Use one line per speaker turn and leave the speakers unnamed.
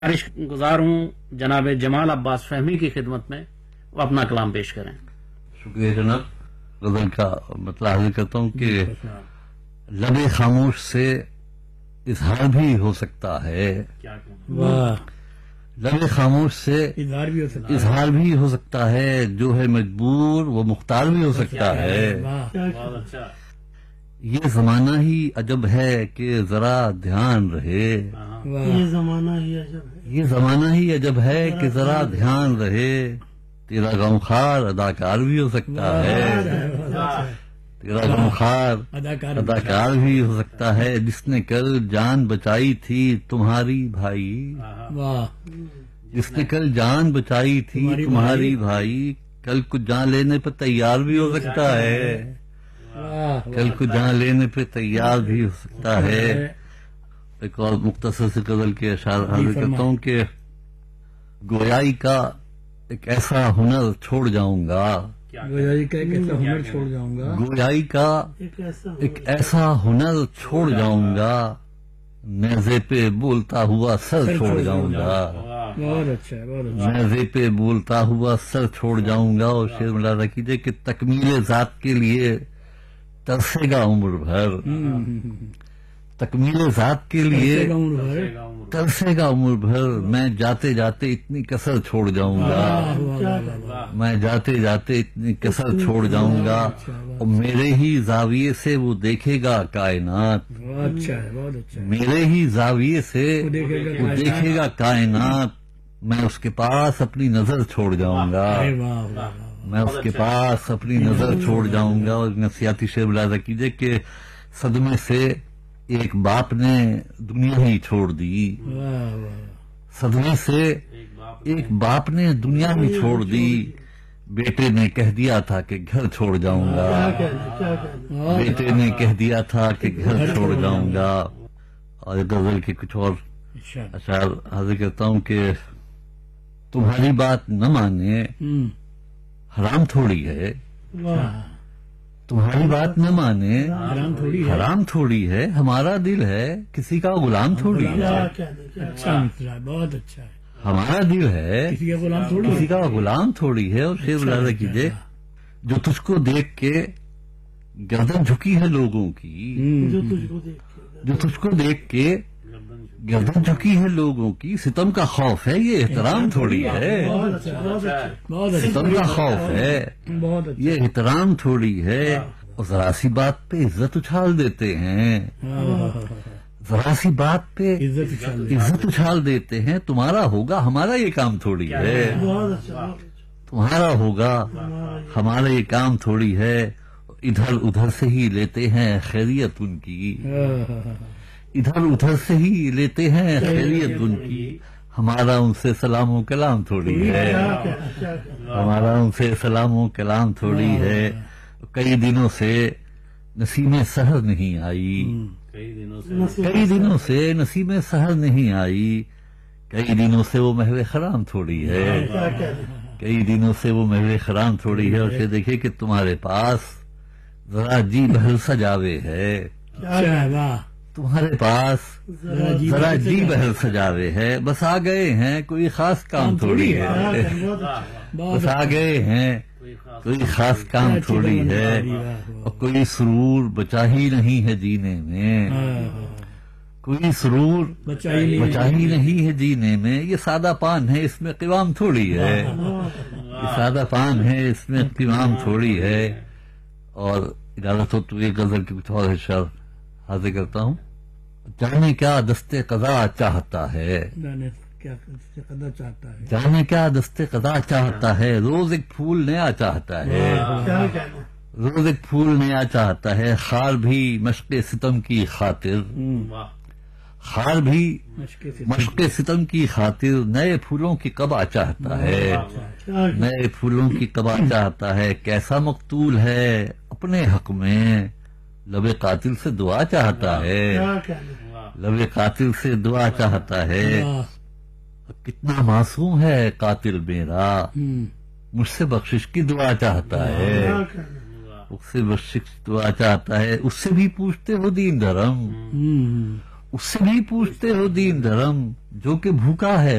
گزار ہوں جناب جمال عباس فہمی کی خدمت میں، وہ اپنا کلام پیش کریں۔
شکریہ جناب۔ غزل کا مطلب حاضر کرتا ہوں کہ لب خاموش سے اظہار بھی ہو سکتا ہے، لب خاموش سے اظہار بھی ہو سکتا ہے، جو ہے مجبور وہ مختار بھی ہو سکتا ہے۔
بہت اچھا۔
یہ زمانہ ہی عجب ہے کہ ذرا دھیان رہے،
یہ زمانہ ہی عجب ہے،
یہ زمانہ ہی عجب ہے کہ ذرا دھیان رہے، تیرا غمخوار اداکار بھی ہو سکتا ہے، تیرا غمخوار اداکار بھی ہو سکتا ہے، جس نے کل جان بچائی تھی تمہاری بھائی، جس نے کل جان بچائی تھی تمہاری بھائی، کل کو جان لینے پہ تیار بھی ہو سکتا ہے، کل کو جان لینے پہ تیار بھی ہو سکتا ہے۔ ایک اور مختصر سے غزل کے اشعار حاضر کرتا ہوں کہ گویائی کا ایک ایسا ہنر چھوڑ جاؤں گا،
گویائی کا ایک ایسا ہنر چھوڑ جاؤں گا،
گویائی کا ایک ایسا ہنر چھوڑ جاؤں گا، نیزے پہ بولتا ہوا سر چھوڑ جاؤں گا،
بہت اچھا ہے، بہت اچھا۔
نیزے پہ بولتا ہوا سر چھوڑ جاؤں گا۔ اور شعر ملاحظہ کیجیے کہ تکمیل ذات کے لیے ترسے گا عمر بھر، تکمیل ذات کے لیے ترسے گا عمر بھر، میں جاتے جاتے اتنی کسر چھوڑ جاؤں گا، میں جاتے جاتے اتنی کسر چھوڑ جاؤں گا، اور میرے ہی زاویے سے وہ دیکھے گا کائنات،
اچھا ہے، بہت اچھا ہے،
میرے ہی زاویے سے وہ دیکھے گا کائنات، میں اس کے پاس اپنی نظر چھوڑ جاؤں گا، میں اس کے پاس اپنی نظر چھوڑ جاؤں گا۔ اور نفسیاتی شعر ملاحظہ کیجیے کہ صدمے سے ایک باپ نے دنیا ہی چھوڑ دی، صدمے سے ایک باپ نے دنیا ہی چھوڑ دی، بیٹے نے کہہ دیا تھا کہ گھر چھوڑ جاؤں گا، بیٹے نے کہہ دیا تھا کہ گھر چھوڑ جاؤں گا۔ اور غزل کے کچھ اور اشعار حاضر کرتا ہوں کہ تمہاری بات نہ مانے حرام تھوڑی ہے، تمہاری بات نہ مانے حرام تھوڑی ہے، ہمارا دل ہے کسی کا غلام تھوڑی ہے،
اچھا مسئلہ ہے، بہت اچھا ہے،
ہمارا دل ہے کسی کا غلام تھوڑی ہے۔ اور شعر ملاحظہ کیجیے جو تجھ کو دیکھ کے گردن جھکی ہے لوگوں کی، جو تجھ کو دیکھ کے گردن جھکی ہے لوگوں کی، ستم کا خوف ہے یہ احترام تھوڑی ہے، ستم کا خوف ہے یہ احترام تھوڑی ہے، اور ذرا سی بات پہ عزت اچھال دیتے ہیں، ذرا سی بات پہ عزت اچھال دیتے ہیں، تمہارا ہوگا ہمارا یہ کام تھوڑی ہے، تمہارا ہوگا ہمارا یہ کام تھوڑی ہے، ادھر ادھر سے ہی لیتے ہیں خیریت ان کی، ادھر ادھر سے ہی لیتے ہیں خیریت ان کی، ہمارا ان سے سلام و کلام تھوڑی ہے، ہمارا ان سے سلام و کلام تھوڑی ہے، کئی دنوں سے نسیم سحر نہیں آئی، کئی دنوں سے نسیم سحر نہیں آئی، کئی دنوں سے وہ محو خرام تھوڑی ہے، کئی دنوں سے وہ محو خرام تھوڑی ہے۔ اور یہ دیکھیں کہ تمہارے پاس ذرا جی بہل سجاوے ہے، تمہارے پاس ذرا جی بہل سجاوے ہے، بس آ گئے ہیں کوئی خاص کام تھوڑی ہے، بس آ گئے ہیں کوئی خاص کام تھوڑی ہے، اور کوئی سرور بچا ہی نہیں ہے جینے میں، کوئی سرور بچا ہی نہیں ہے جینے میں، یہ سادہ پان ہے اس میں قوام تھوڑی ہے، یہ سادہ پان ہے اس میں قوام تھوڑی ہے۔ اور اجازت ہو تو ایک غزل کے کچھ اور اشعار حاضر کرتا ہوں۔ جانے کیا دستے قضا چاہتا ہے، جانے کیا دستے قضا چاہتا ہے، روز ایک پھول نیا چاہتا ہے، روز ایک پھول نیا چاہتا ہے، خار بھی مشق ستم کی خاطر، خار بھی مشق ستم کی خاطر، نئے پھولوں کی قبا چاہتا ہے، نئے پھولوں کی قبا چاہتا ہے، کیسا مقتول ہے اپنے حق میں، لب قاتل سے دعا چاہتا ہے، لب قاتل سے دعا چاہتا ہے، کتنا معصوم ہے قاتل میرا، مجھ سے بخشش کی دعا چاہتا ہے، اس سے بخشش کی دعا چاہتا ہے، اس سے بھی پوچھتے ہو دین دھرم، उससे नहीं पूछते हो दीन धर्म जो कि भूखा है